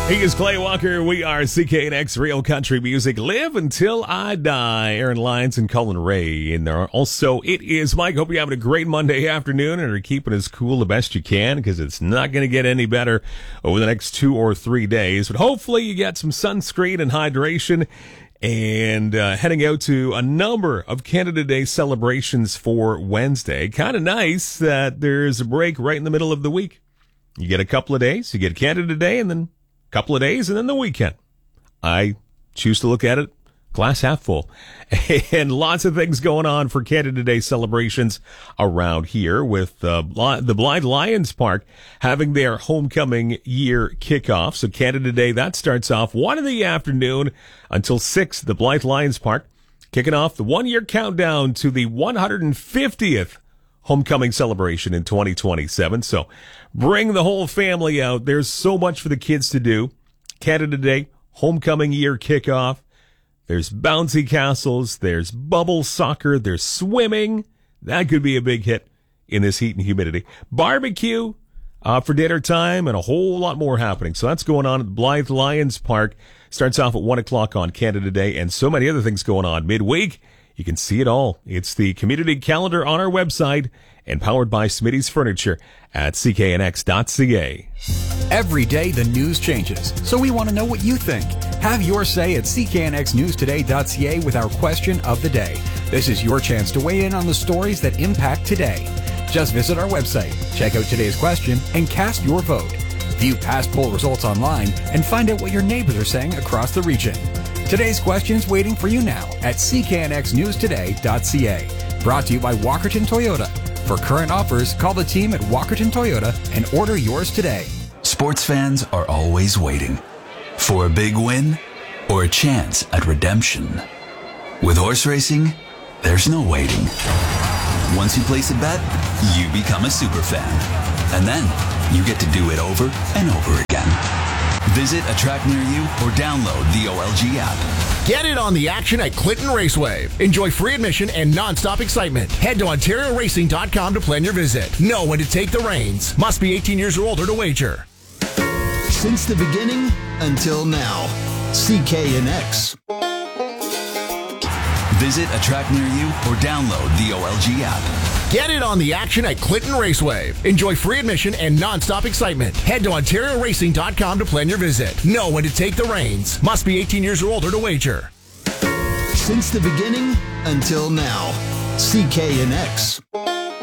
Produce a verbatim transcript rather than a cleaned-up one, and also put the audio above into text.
He is Clay Walker. We are C K N X Real Country Music. Live Until I Die. Aaron Lyons and Cullen Ray in there. Also, it is Mike. Hope you're having a great Monday afternoon and are keeping as cool the best you can, because it's not going to get any better over the next two or three days. But hopefully you get some sunscreen and hydration. And uh, heading out to a number of Canada Day celebrations for Wednesday. Kind of nice that there's a break right in the middle of the week. You get a couple of days. You get Canada Day and then couple of days and then the weekend. I choose to look at it glass half full. And lots of things going on for Canada Day celebrations around here, with uh, the Blythe Lions Park having their homecoming year kickoff. So Canada Day, that starts off one in the afternoon until six, the Blythe Lions Park, kicking off the one-year countdown to the one hundred fiftieth homecoming celebration in twenty twenty-seven. So bring the whole family out. There's so much for the kids to do. Canada Day, homecoming year kickoff. There's bouncy castles. There's bubble soccer. There's swimming. That could be a big hit in this heat and humidity. Barbecue uh, for dinner time, and a whole lot more happening. So that's going on at Blythe Lions Park. Starts off at one o'clock on Canada Day, and so many other things going on midweek. You can see it all. It's the community calendar on our website and powered by Smitty's Furniture at c k n x dot c a. Every day the news changes, so we want to know what you think. Have your say at c k n x news today dot c a with our question of the day. This is your chance to weigh in on the stories that impact today. Just visit our website, check out today's question, and cast your vote. View past poll results online and find out what your neighbors are saying across the region. Today's question's waiting for you now at c k n x news today dot c a. Brought to you by Walkerton Toyota. For current offers, call the team at Walkerton Toyota and order yours today. Sports fans are always waiting for a big win or a chance at redemption. With horse racing, there's no waiting. Once you place a bet, you become a super fan. And then you get to do it over and over again. Visit a track near you or download the O L G app. Get in on the action at Clinton Raceway. Enjoy free admission and non-stop excitement. Head to ontario racing dot com to plan your visit. Know when to take the reins. Must be eighteen years or older to wager. Since the beginning until now, C K N X. Visit a track near you or download the O L G app. Get in on the action at Clinton Raceway. Enjoy free admission and non-stop excitement. Head to ontario racing dot com to plan your visit. Know when to take the reins. Must be eighteen years or older to wager. Since the beginning until now, C K N X.